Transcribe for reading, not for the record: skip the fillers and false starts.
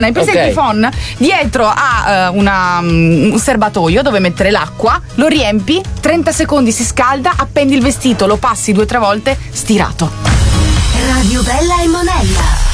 Hai presente Ok. i phon? Dietro a un serbatoio dove mettere l'acqua, lo riempi, 30 secondi si scalda, appendi il vestito, lo passi 2 o 3 volte, stirato. Radio Bella e Monella.